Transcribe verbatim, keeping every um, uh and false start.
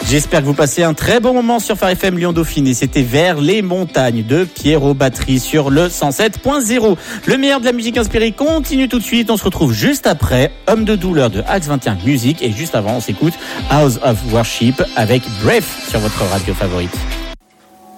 J'espère que vous passez un très bon moment sur Phare F M Lyon Dauphiné. C'était Vers les montagnes de Pierrot Batterie sur le cent sept point zéro. Le meilleur de la musique inspirée continue tout de suite. On se retrouve juste après Homme de douleur de Axe vingt et un Music. Et juste avant, on s'écoute House of Worship avec Bref sur votre radio favorite.